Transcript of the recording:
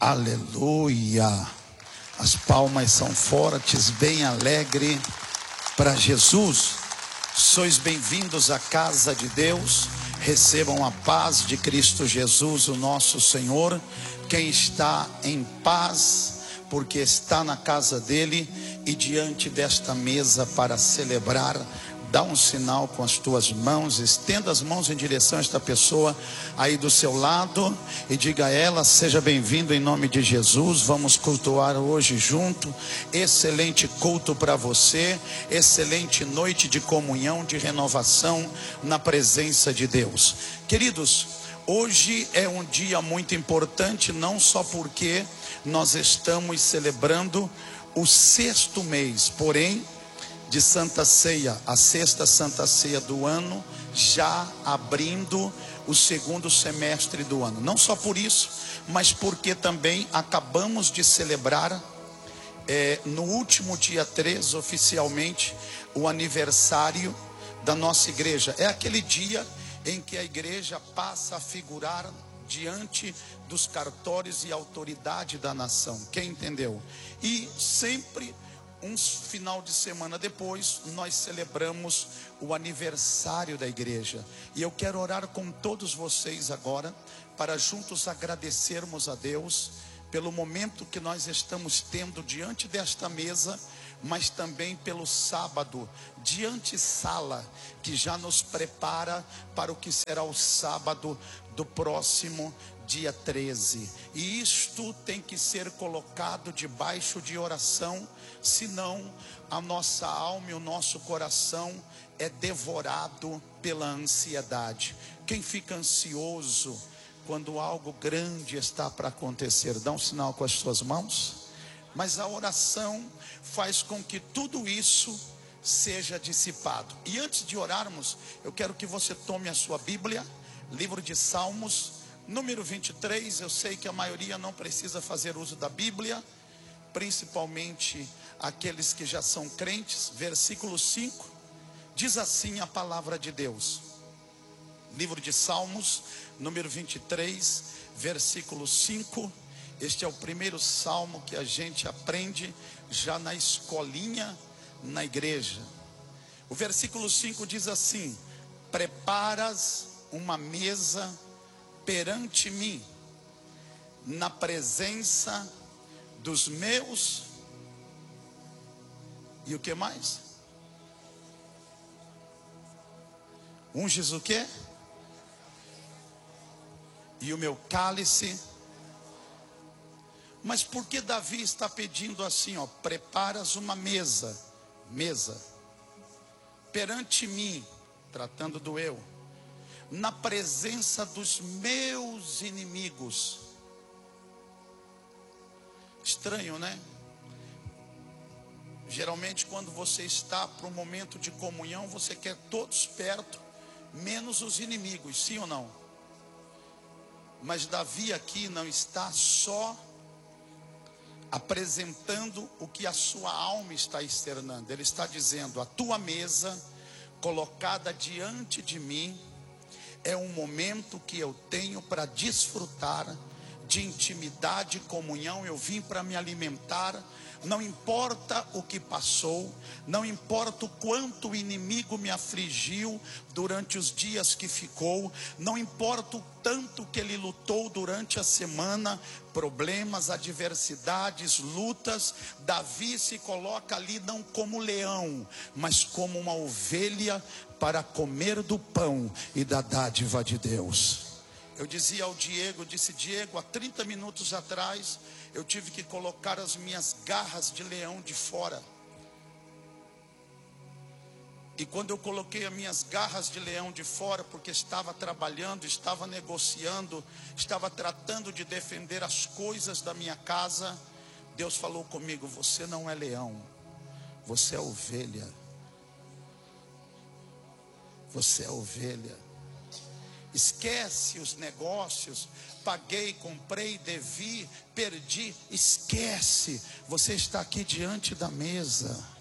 Aleluia. As palmas são fortes, bem alegre para Jesus. Sois bem-vindos à casa de Deus. Recebam a paz de Cristo Jesus, o nosso Senhor. Quem está em paz, porque está na casa dele e diante desta mesa para celebrar, dá um sinal com as tuas mãos, estenda as mãos em direção a esta pessoa aí do seu lado e diga a ela: seja bem-vindo em nome de Jesus. Vamos cultuar hoje junto. Excelente culto para você, excelente noite de comunhão, de renovação na presença de Deus. Queridos, hoje é um dia muito importante, não só porque nós estamos celebrando o 6º mês, porém de Santa Ceia, a 6ª Santa Ceia do ano, já abrindo o 2º semestre do ano. Não só por isso, mas porque também acabamos de celebrar no último dia 3, oficialmente, o aniversário da nossa igreja. É aquele dia em que a igreja passa a figurar diante dos cartórios e autoridade da nação. Quem entendeu? E sempre um final de semana depois, nós celebramos o aniversário da igreja. E eu quero orar com todos vocês agora, para juntos agradecermos a Deus pelo momento que nós estamos tendo diante desta mesa, mas também pelo sábado, diante sala, que já nos prepara para o que será o sábado do próximo dia 13. E isto tem que ser colocado debaixo de oração, senão a nossa alma e o nosso coração é devorado pela ansiedade. Quem fica ansioso quando algo grande está para acontecer? Dá um sinal com as suas mãos. Mas a oração faz com que tudo isso seja dissipado. E antes de orarmos, eu quero que você tome a sua Bíblia, livro de Salmos, número 23. Eu sei que a maioria não precisa fazer uso da Bíblia, principalmente aqueles que já são crentes. Versículo 5, diz assim a palavra de Deus. Livro de Salmos, número 23, versículo 5. Este é o primeiro salmo que a gente aprende já na escolinha, na igreja. O versículo 5 diz assim: preparas uma mesa perante mim, na presença dos meus. E o que mais? Unges o quê? E o meu cálice. Mas por que Davi está pedindo assim, ó? Preparas uma mesa perante mim, tratando do eu, na presença dos meus inimigos. Estranho, né? Geralmente quando você está para um momento de comunhão, você quer todos perto, menos os inimigos, sim ou não? Mas Davi aqui não está só apresentando o que a sua alma está externando. Ele está dizendo: a tua mesa colocada diante de mim é um momento que eu tenho para desfrutar de intimidade e comunhão. Eu vim para me alimentar. Não importa o que passou, não importa o quanto o inimigo me afligiu durante os dias que ficou, não importa o tanto que ele lutou durante a semana, problemas, adversidades, lutas. Davi se coloca ali não como leão, mas como uma ovelha para comer do pão e da dádiva de Deus. Eu dizia ao Diego, disse: Diego, há 30 minutos atrás eu tive que colocar as minhas garras de leão de fora. E quando eu coloquei as minhas garras de leão de fora, porque estava trabalhando, estava negociando, estava tratando de defender as coisas da minha casa, Deus falou comigo: você não é leão, você é ovelha. Você é ovelha. Esquece os negócios. Paguei, comprei, devi, perdi. Esquece. Você está aqui diante da mesa.